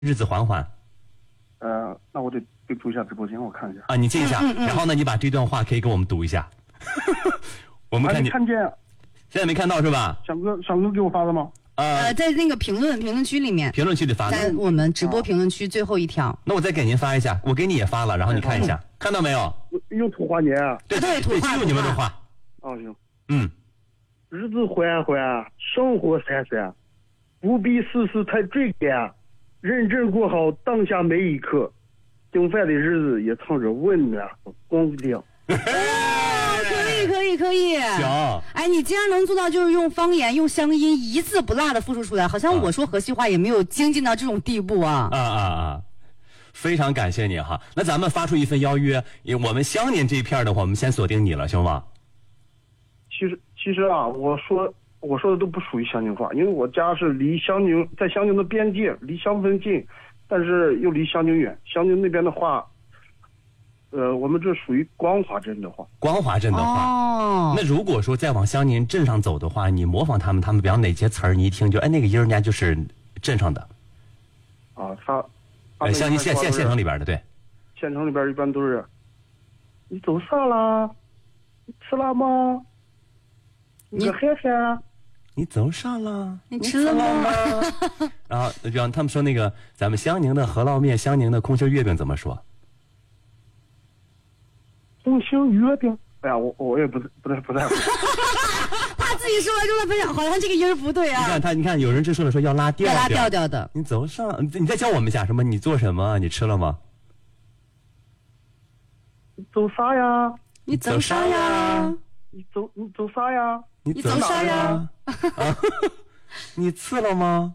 日子缓缓。 那我得对住一下直播间，我看一下啊，你进一下，然后呢，你把这段话可以给我们读一下。我们看你看见， 现在没看到是吧？ 小哥给我发的吗？ 在那个评论区里面， 评论区里发的， 在我们直播评论区最后一条。 那我再给您发一下，我给你也发了，然后你看一下，看到没有？ 用土话年啊？ 对， 土话， 记住你们的话。 哦，行。 日子缓缓，生活闪闪，不必事事太追赶，认真过好当下每一刻，订饭的日子也藏着温暖和光亮。 可以。 行。 哎，你竟然能做到，就是用方言、用乡音一字不落的复述出来，好像我说河西话也没有精进到这种地步啊！ 非常感谢你哈。那咱们发出一份邀约，我们湘宁这一片的话，我们先锁定你了，行吗？ 其实啊，我说的都不属于湘宁话，因为我家是离湘宁，在湘宁的边界，离襄汾近，但是又离湘宁远。湘宁那边的话，我们这属于光华镇的话。光华镇的话， 那如果说再往湘宁镇上走的话，你模仿他们比方哪些词儿，你一听就那个音儿，人家就是镇上的。湘宁县城里边的，对。 县城里边一般都是，你走啥啦？你吃了吗？你个黑黑， 你走啥了？ 你吃了吗？ 然后比方他们说那个咱们湘宁的饸饹面，湘宁的空心月饼怎么说？ 空心月饼。哎呀，我也不太会。 他自己说完之后分享，好像这个音儿不对啊。 你看，有人这说了说要拉调的。 你走上，你再教我们一下什么？你做什么？你吃了吗？ 你走啥呀？ 你走啥呀？ 你走啥呀？ 你走啥呀？你吃了吗？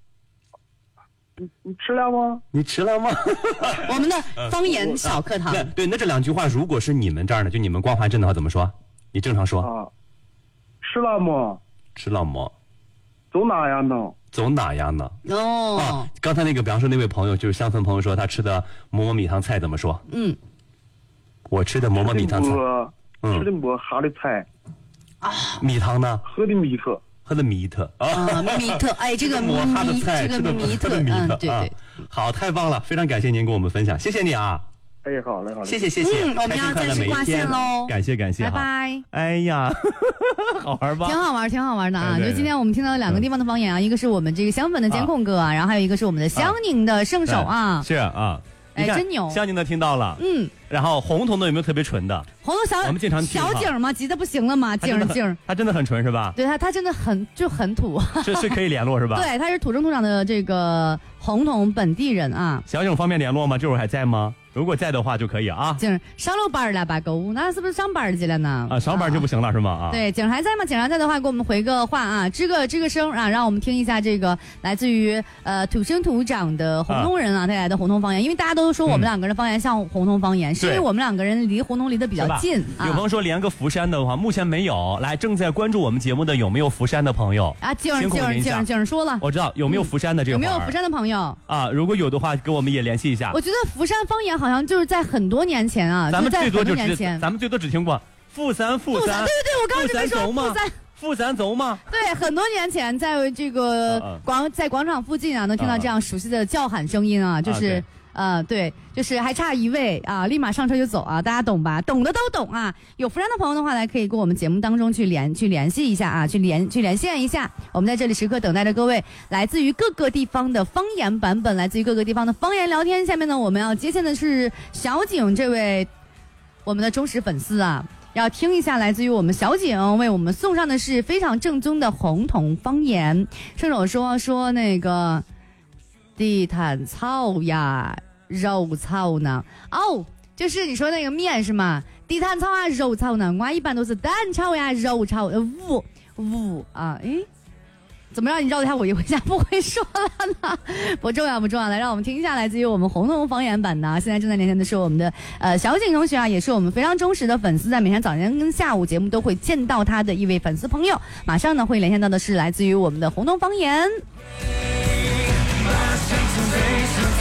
你吃了吗？ 你吃了吗？ 我们的方言小课堂。 对，那这两句话如果是你们这儿的，就你们光华镇的话怎么说？你正常说。 吃了吗？ 吃了吗？ 走哪呀呢？ 走哪呀呢？刚才那个，比方说那位朋友，就是乡村朋友说他吃的馍馍米汤菜怎么说？我吃的馍馍米汤菜。 吃的馍哈的菜。 米汤呢？ 喝的米特。 米特，哎，这个馍哈的菜， 这个米特，对， 好，太棒了，非常感谢您跟我们分享，谢谢你啊。 好嘞， 谢谢， 我们要暂时挂线喽， 感谢， 拜拜。 哎呀，好玩吧？ 挺好玩的啊！就今天我们听到了两个地方的方言啊，一个是我们这个襄汾的监控哥啊，然后还有一个是我们的襄宁的圣手啊。 是啊， 哎，真牛！ 襄宁的听到了，然后红彤的有没有特别纯的？ 红彤我们经常听小景嘛，急得不行了嘛，景， 他真的很纯是吧？ 对他真的很土， 是可以联络是吧？ 对，他是土生土长的这个红彤本地人啊。 小景方便联络吗？这会儿还在吗？如果在的话就可以啊。 景上了班了吧？购物那是不是上班去了呢？ 上班就不行了是吗？ 对，景还在吗？景还在的话，给我们回个话啊，吱个声啊，让我们听一下这个来自于土生土长的红彤人啊带来的红彤方言。因为大家都说我们两个人方言像红彤方言，是因为我们两个人离红彤离得比较近。 有朋友说连个福山的话，目前没有。来，正在关注我们节目的有没有福山的朋友啊？景说了， 我知道有没有福山的这个有没有福山的朋友啊？如果有的话，跟我们也联系一下。 我觉得福山方言好像就是在很多年前啊， 咱们最多只听过富三， 对，我刚刚就没说富三走吗？ 对，很多年前在这个在广场附近啊，能听到这样熟悉的叫喊声音啊，就是对，就是还差一位啊，立马上车就走啊，大家懂吧？懂的都懂啊。有福山的朋友的话，来可以跟我们节目当中去联系一下啊，去连线一下。我们在这里时刻等待着各位来自于各个地方的方言版本，来自于各个地方的方言聊天。下面呢，我们要接线的是小景这位我们的忠实粉丝啊。要听一下来自于我们小景为我们送上的是非常正宗的红彤方言。圣手说那个地毯草呀肉草呢，就是你说那个面是吗？地毯草啊肉草呢，我一般都是蛋炒呀肉炒五啊。怎么让你绕一下我一回家不会说了呢？不重要，来让我们听一下来自于我们红彤方言版的。现在正在连线的是我们的小景同学啊，也是我们非常忠实的粉丝，在每天早晨跟下午节目都会见到他的一位粉丝朋友。马上呢会连线到的是来自于我们的红彤方言。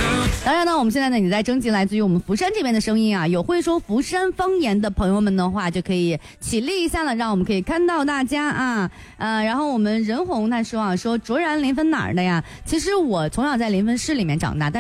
当然呢，我们现在呢也在征集来自于我们福山这边的声音啊，有会说福山方言的朋友们的话，就可以起立一下了，让我们可以看到大家啊。然后我们任红他说啊，说卓然临汾哪儿的呀？其实我从小在临汾市里面长大，但